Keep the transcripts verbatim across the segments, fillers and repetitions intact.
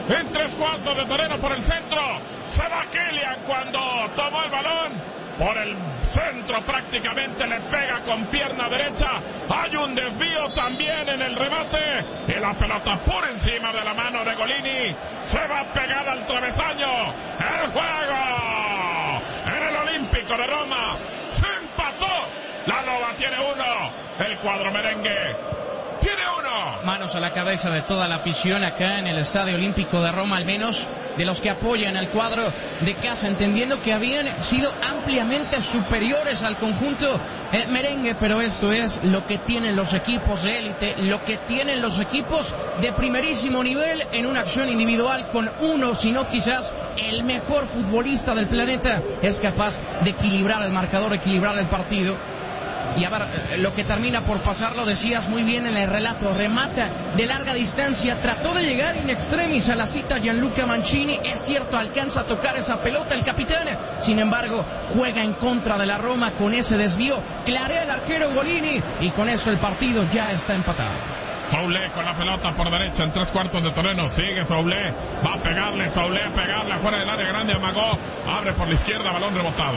en tres cuartos de terreno por el centro. Se va Kylian cuando tomó el balón. Por el centro prácticamente le pega con pierna derecha. Hay un desvío también en el remate. Y la pelota por encima de la mano de Golini. Se va pegada al travesaño. El juego en el Olímpico de Roma se empató. La Loba tiene uno. El cuadro merengue tiene uno. Manos a la cabeza de toda la afición acá en el Estadio Olímpico de Roma, al menos de los que apoyan al cuadro de casa, entendiendo que habían sido ampliamente superiores al conjunto eh, merengue, pero esto es lo que tienen los equipos de élite, lo que tienen los equipos de primerísimo nivel en una acción individual con uno, si no quizás el mejor futbolista del planeta, es capaz de equilibrar el marcador, equilibrar el partido. Y a ver, lo que termina por pasar, lo decías muy bien en el relato, remata de larga distancia, trató de llegar in extremis a la cita Gianluca Mancini, es cierto, alcanza a tocar esa pelota el capitán, sin embargo, juega en contra de la Roma con ese desvío, clarea el arquero Golini, y con eso el partido ya está empatado. Soule con la pelota por derecha en tres cuartos de terreno, sigue Soule, va a pegarle, Soule a pegarle afuera del área grande, amagó, abre por la izquierda, balón rebotado,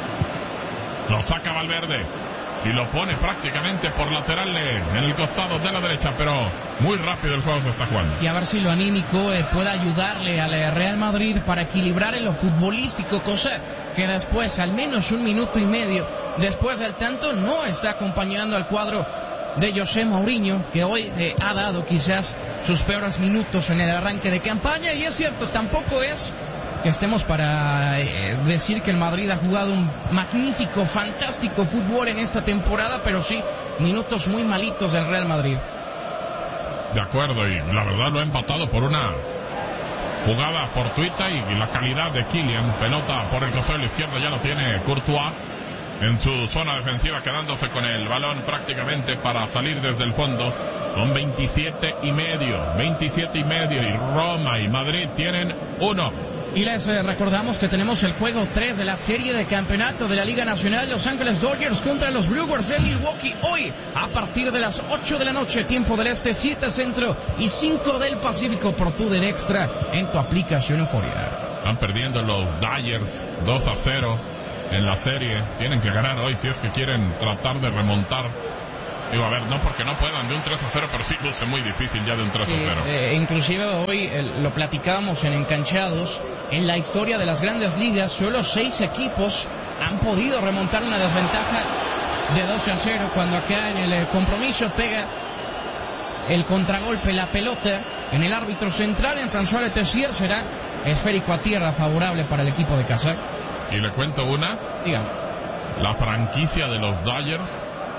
lo saca Valverde y lo pone prácticamente por lateral en el costado de la derecha, pero muy rápido el juego se está jugando. Y a ver si lo anímico eh, puede ayudarle al Real Madrid para equilibrar en lo futbolístico, cosa que después, al menos un minuto y medio después del tanto, no está acompañando al cuadro de José Mourinho, que hoy eh, ha dado quizás sus peores minutos en el arranque de campaña, y es cierto, tampoco es que estemos para eh, decir que el Madrid ha jugado un magnífico, fantástico fútbol en esta temporada, pero sí, minutos muy malitos del Real Madrid. De acuerdo, y la verdad lo ha empatado por una jugada fortuita y la calidad de Kylian. Pelota por el costado de la izquierda, ya lo tiene Courtois en su zona defensiva, quedándose con el balón prácticamente para salir desde el fondo. Son veintisiete y medio, veintisiete y medio, y Roma y Madrid tienen uno. Y les eh, recordamos que tenemos el juego tres de la serie de campeonato de la Liga Nacional, Los Ángeles Dodgers contra los Brewers de Milwaukee, hoy a partir de las ocho de la noche, tiempo del este, siete centro y cinco del Pacífico, por tu de extra en tu aplicación Euforia. Están perdiendo los Dodgers dos a cero en la serie, tienen que ganar hoy si es que quieren tratar de remontar. Digo, a ver, no porque no puedan de un tres a cero, pero sí luce muy difícil ya de un tres a cero. Sí, eh, inclusive hoy eh, lo platicábamos en Encanchados, en la historia de las grandes ligas, solo seis equipos han podido remontar una desventaja de doce a cero, cuando acá en el eh, compromiso pega el contragolpe, la pelota en el árbitro central, en François Letessier, será esférico a tierra, favorable para el equipo de casa. Y le cuento una, Diga. La franquicia de los Dodgers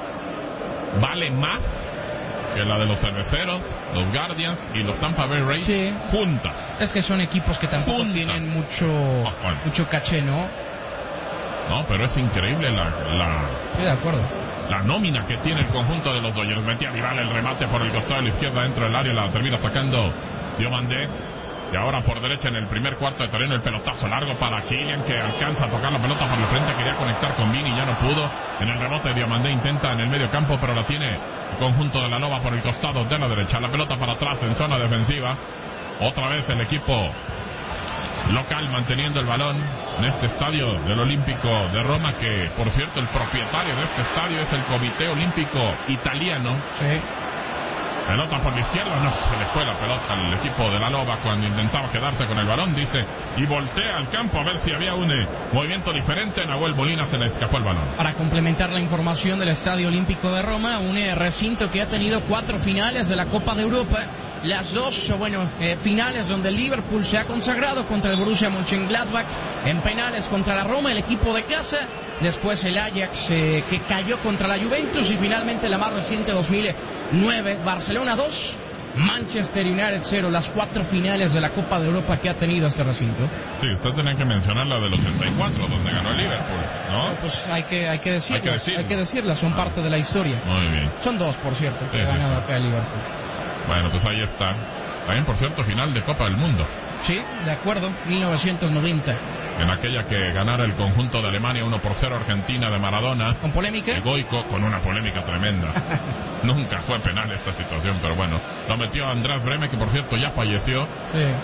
vale más que la de los Cerveceros, los Guardians y los Tampa Bay Rays, sí, juntas. Es que son equipos que tampoco juntas tienen mucho oh, bueno. mucho caché, ¿no? No, pero es increíble la, la, sí, de acuerdo, la nómina que tiene el conjunto de los Dodgers. Metía Vidal el remate por el costado de la izquierda dentro del área, la termina sacando Diomandé. Y ahora por derecha en el primer cuarto de terreno, el pelotazo largo para Kylian, que alcanza a tocar la pelota por la frente, quería conectar con Vini, ya no pudo. En el rebote Diomandé intenta en el medio campo, pero la tiene el conjunto de la Loba por el costado de la derecha. La pelota para atrás en zona defensiva. Otra vez el equipo local manteniendo el balón en este estadio del Olímpico de Roma, que por cierto el propietario de este estadio es el Comité Olímpico Italiano. Sí. Pelota por la izquierda, no, se le fue la pelota al equipo de la Loba cuando intentaba quedarse con el balón, dice, y voltea al campo a ver si había un eh, movimiento diferente. Nahuel Molina se le escapó el balón. Para complementar la información del Estadio Olímpico de Roma, un eh, recinto que ha tenido cuatro finales de la Copa de Europa, las dos, bueno, eh, finales donde el Liverpool se ha consagrado contra el Borussia Mönchengladbach, en penales contra la Roma, el equipo de casa. Después el Ajax eh, que cayó contra la Juventus, y finalmente la más reciente dos mil nueve, Barcelona dos, Manchester United cero, las cuatro finales de la Copa de Europa que ha tenido este recinto. Sí, usted tenía que mencionar la del ochenta y cuatro, donde ganó el Liverpool, ¿no? No, pues hay que, hay que decirlas, hay que, decirlo. hay que decirlas, son ah, parte de la historia. Muy bien. Son dos, por cierto, que sí, ha ganado sí, sí. acá el Liverpool. Bueno, pues ahí está. También, por cierto, final de Copa del Mundo. Sí, de acuerdo, mil novecientos noventa. En aquella que ganara el conjunto de Alemania uno por cero Argentina de Maradona. ¿Con polémica? El Goico, con una polémica tremenda. Nunca fue penal esta situación, pero bueno. Lo metió András Breme, que por cierto ya falleció. Sí.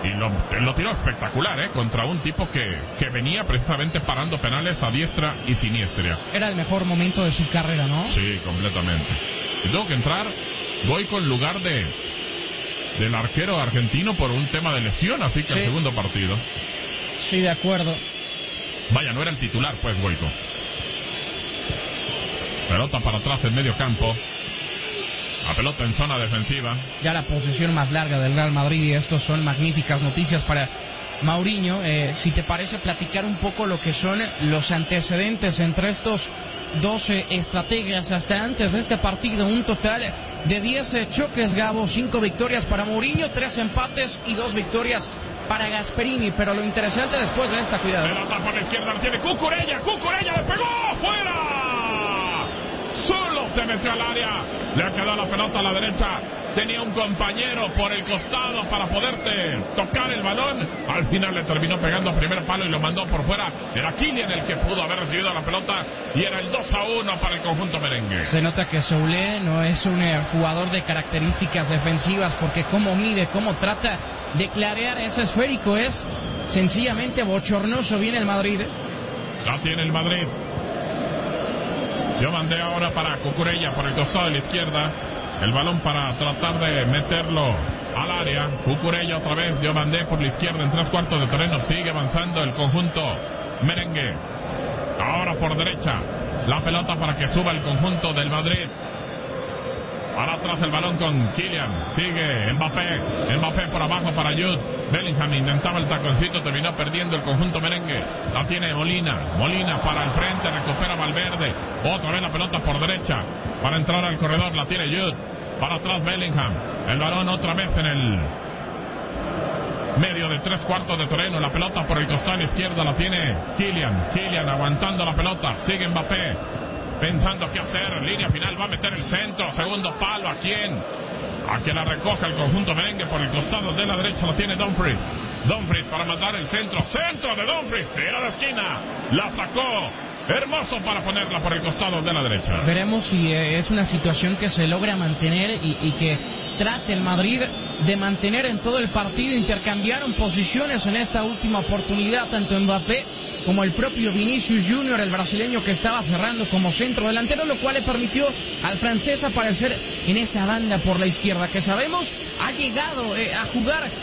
Y lo, lo tiró espectacular, ¿eh? Contra un tipo que, que venía precisamente parando penales a diestra y siniestra. Era el mejor momento de su carrera, ¿no? Sí, completamente. Y tengo que entrar, voy con lugar de del arquero argentino por un tema de lesión, así que sí. El segundo partido. Sí, de acuerdo. Vaya, no era el titular, pues, Goico. Pelota para atrás en medio campo. La pelota en zona defensiva. Ya la posesión más larga del Real Madrid, y estos son magníficas noticias para Mourinho. Eh, si te parece, platicar un poco lo que son los antecedentes entre estos doce estrategias hasta antes de este partido. Un total de diez choques, Gabo, cinco victorias para Mourinho, tres empates y dos victorias para Gasperini. Pero lo interesante después de esta, cuidado. Pelota por la izquierda, tiene Cucurella, Cucurella le pegó, fuera. Solo se metió al área, le quedó la pelota a la derecha, tenía un compañero por el costado para poderte tocar el balón, al final le terminó pegando a primer palo y lo mandó por fuera. Era Kylian el que pudo haber recibido la pelota y era el dos a uno para el conjunto merengue. Se nota que Soulé no es un eh, jugador de características defensivas, porque cómo mide, cómo trata de clarear ese esférico es sencillamente bochornoso. Viene el Madrid. La tiene el Madrid. Yo mandé ahora para Cucurella por el costado de la izquierda. El balón para tratar de meterlo al área. Cucurella otra vez. Yo mandé por la izquierda en tres cuartos de terreno. Sigue avanzando el conjunto merengue. Ahora por derecha. La pelota para que suba el conjunto del Madrid. Ahora atrás el balón con Kylian. Sigue Mbappé. Mbappé por abajo para Jude Bellingham. Intentaba el taconcito. Terminó perdiendo el conjunto merengue. La tiene Molina. Molina para el frente. Recupera Valverde. Otra vez la pelota por derecha. Para entrar al corredor. La tiene Jude. Para atrás Bellingham. El balón otra vez en el medio de tres cuartos de terreno. La pelota por el costado izquierdo. La tiene Kylian. Kylian aguantando la pelota. Sigue Mbappé. Pensando qué hacer, línea final, va a meter el centro, segundo palo, ¿a quién? A que la recoja el conjunto merengue por el costado de la derecha, la tiene Dumfries. Dumfries para mandar el centro, centro de Dumfries, tira de esquina, la sacó, hermoso para ponerla por el costado de la derecha. Veremos si eh, es una situación que se logra mantener y, y que trate el Madrid de mantener en todo el partido. Intercambiaron posiciones en esta última oportunidad, tanto Mbappé como el propio Vinicius Junior, el brasileño que estaba cerrando como centro delantero, lo cual le permitió al francés aparecer en esa banda por la izquierda, que sabemos ha llegado eh, a jugar